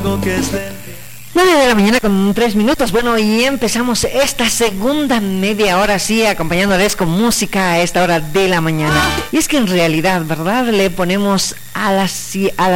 9 de la mañana con 3 minutos. Bueno, y empezamos esta segunda media hora, sí, acompañándoles con música a esta hora de la mañana. Y es que en realidad, ¿verdad? Le ponemos a las